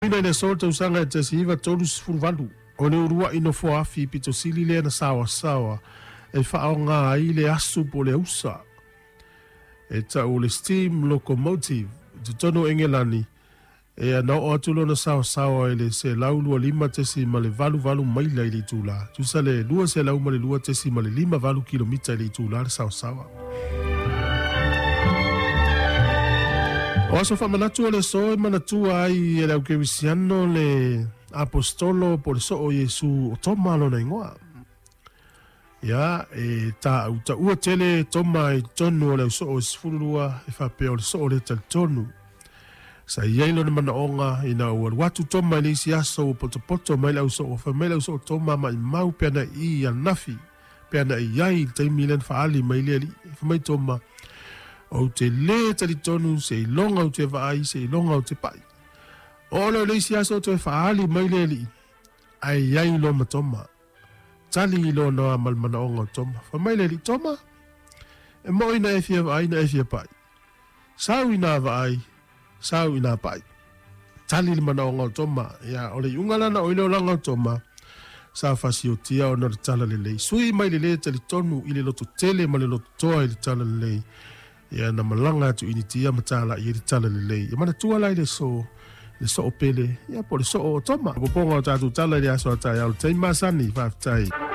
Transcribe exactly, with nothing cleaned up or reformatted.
Ina le so te usanga te siva tolus fulvalu. O le urua ino foafi pito sili le na sawa sawa. E whao ngā ai le asu po le usa. E ta o le steam locomotive. Te tono engelani. E a nao o atulo na sawa sawa e le se laulua lima te si ma le valu valu maila i le tula. Tusa le lua se lau ma le lua te si ma le lima valu kilomita i le tula le sawa sawa. O aso fa manatu le so manatu ai e lau ke visiano le apostolo por so o Yesu o toma lo na ingoa. Ya e ta uta ua tele toma i tonu o le so o sfulua e fa pe o le so o le tal tonu. Sa ielo na mana onga ina ua watu toma i lisi aso o poto poto mai lau so o fa mai lau so o toma mai mau pena i al nafi pena i yai taimi len fa ali mai le li fa mai toma o te le tali tonu se longa o te vai se longa o te pai. O lo le si aso te faali mai le li. Ai ai lo matoma. Tali lo no amal mana onga toma. Fa mai le li toma. E mo ina e fia vai na e fia pai. Sau ina vai. Sau ina pai. Tali li mana onga toma. Ya o le ungala na o ilo langa toma. Sa fasi o tia o na tala le lei. Sui mai le le tali tonu ili loto tele ma le loto toa ili tala le lei. Ya na malanga tu ini tia matala i tala le lei. Ya mana tua lai le so le so opele. Ya po le so o toma. Poponga o tatu tala le aso atai au teima sani fa tai.